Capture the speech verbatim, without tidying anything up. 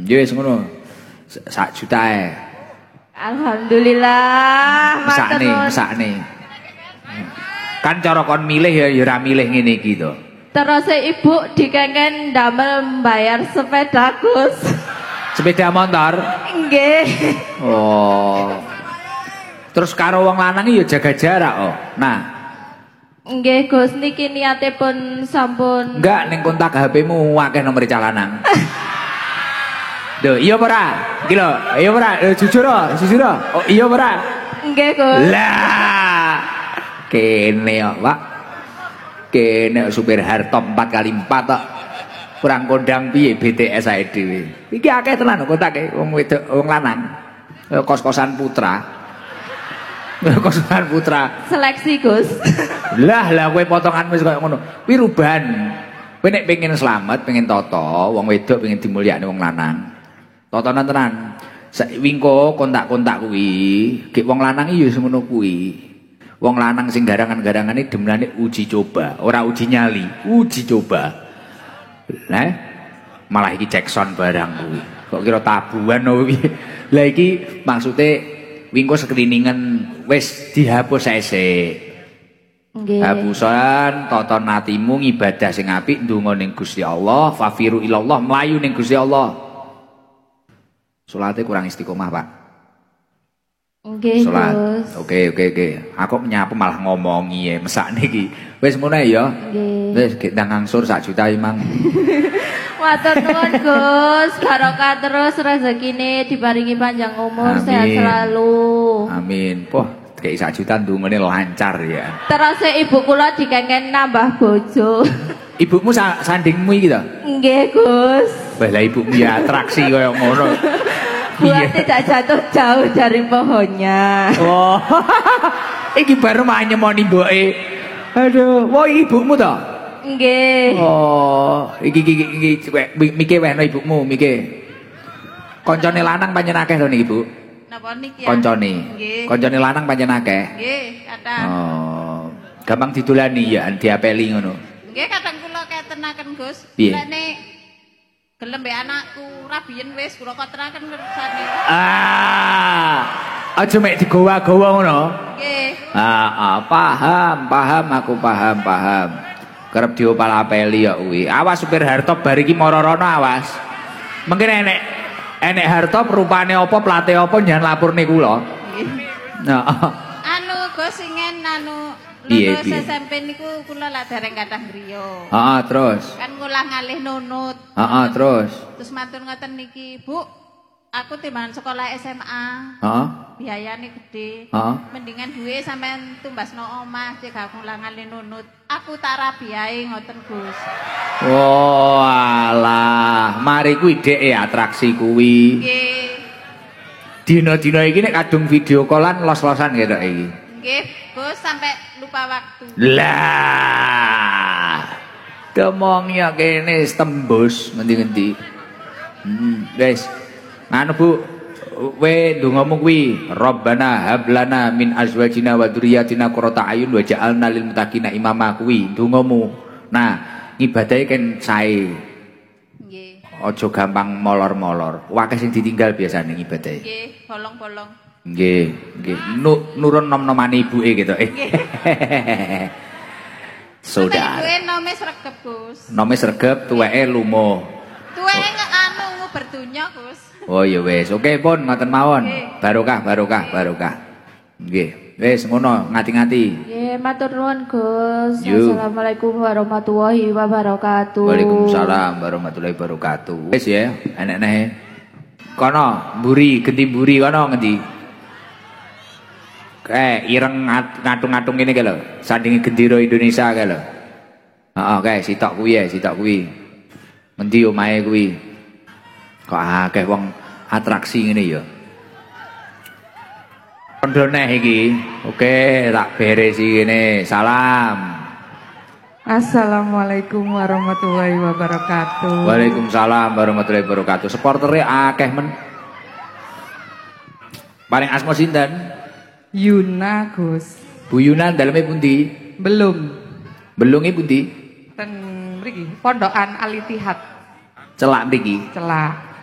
Ya wis ngono. Sak jutae. Alhamdulillah. Mesakne, mesakne. Kan cara kon milih ya ya ora milih ngene iki to. Terus ibu dikengken damel bayar sepeda Gus. Sepeda motor? Nggih. Oh. Terus karo wong lanang ya jaga jarak oh. Nah. Nggih Gus niki niatipun sampun. Enggak ning kontak H P-mu akeh nomor calanang. Duh, iya apa ora? Iki lho, iya apa ora? Jujur oh, jujur oh. Oh, iya apa ora? Nggih Gus. Lah. Kene kok, Pak. Kene supir Hartop empat kali empat tok. Kurang kondang piye B T S ae dhewe. Iki akeh tenan kontake wong wedok wong lanang. Kos-kosan putra. Kos-kosan putra. Seleksi Gus. Lah lah kowe potongan wis koyo ngono. Kuwi rubahan. Kowe nek pengen slamet, pengen toto, wong wedok pengen dimulyakne wong lanang. Totonan tenan. Wingko kontak-kontak kuwi, gek wong lanang iki ya semono kuwi. Wong lanang sing garangan-garangane demenane uji coba, ora uji nyali, uji coba. Lah malah iki Jackson barang kuwi. Kok kira tabuhan opo piye? Lah iki maksude wingko screeningan wis dihapus sae sik. Nggih. Hapusan toton atimu ngibadah sing apik ndonga ning Gusti Allah, fafiru ilallah, mlayu ning Gusti Allah. Salate kurang istiqomah, Pak. Nggih, Salat. Gus. Oke, oke, oke. Aku menyapu malah ngomongi ya, mesakne iki. Wis ngono ya. Nggih. Wis gek ndang angsur sak juta Mang. Matur nuwun Gus, barokah terus rezekine diparingi panjang umur, Amin. sehat selalu. Amin. Poh, kayak sak juta ndungane lancar ya. Terus ibu kula dikengken nambah bojo. Ibumu sa sandingmu iki to? Nggih, Gus. Wah, lah ibumu ya atraksi kaya ngono. Buat tidak jatuh jauh dari pohonnya. Oh. Iki baru manyemoni mboke. Aduh, wah ibumu to? Nggih. Oh, iki iki iki mike wehno ibumu, mike. Koncone lanang pancen akeh to niki, Bu? Napa niki ya? Koncone. Nggih. Koncone lanang pancen akeh. Nggih, kathah. Oh. Gampang didolani ya, diapeli ngono. Nggih, kadang kula ketenaken Gus. Piye? Lek nek gelem mbek anakku rabiyen wis kula ketenaken kersane. Ah. Aja mek digowa-gowa ngono. Nggih. Ah, ah, paham, paham aku paham, paham. Kerep diopal apeli ya kuwi. Awas supir Hartop bar iki mara-rono awas. Mungkin enek enek Hartop rupane apa, plate apa jangan lapurne kula. Nggih. Nah. Anu Gus ingen anu Piye, lulus piye? S M P niku kula lak dereng kathah griya. Heeh, terus. Kan kula ngalih nunut. Heeh, terus. Terus matur ngoten niki, Bu, aku timbangan sekolah S M A. Heeh. Biayane gede. Heeh. Mendingan duwe sampean tumbasno omah cek aku ngalih nunut. Aku tak rabiae ngoten, Gus. Oh, alah, mari kuwi dhek atraksi kuwi. Nggih. Dina-dina iki nek kadung video callan los-losan ketok iki. Nggih, Gus, sampai lupa waktu. Lah. Demong ya kene tembus ngendi-ngendi. Hmm, guys. Nganu Bu, we ndongamu kuwi, Rabbana hablana min azwajina wa dzurriyyatina qurrata ayun waj'alna lil muttaqina imama kuwi ndongamu. Nah, ngibadahe kan sae. Nggih. Aja gampang molor-molor. Wakeh sing ditinggal biasane ngibadahe. Nggih, bolong-bolong. Nggih, nggih. Nu, nurun nom-nomane ibuke gitu. Eh. Saudara. Ibuke nome sregep, Gus. Nome sregep, tuweke lumo. Tuweke anu nguber donya, Gus. Oh ya wis, oke pun ngoten mawon. Nggih. Barokah, barokah, barokah. Nggih. Wis ngono, ngati-ngati. Nggih, matur nuwun, Gus. Yuk. Assalamualaikum warahmatullahi wabarakatuh. Waalaikumsalam warahmatullahi wabarakatuh. Wis ya, enek-enek. Kono, mburi, genti mburi kono ngendi? Eh, ireng ngatung-ngatung ngene ki lho. Sandinge gendera Indonesia ki lho. Heeh, kae sitok kuwi ya, sitok kuwi. Ngendi omahe kuwi? Kok akeh wong atraksi ngene ya. Kondo neh iki. Oke, tak beresi ngene. Salam. Assalamualaikum warahmatullahi wabarakatuh. Waalaikumsalam warahmatullahi wabarakatuh. Supportere akeh men. Paling asma sinten? Yuna Gus. Bu Yunan daleme pundi? Belum. Belunge pundi? Ten mriki Pondokan Al Ittihad Celak mriki. Celak.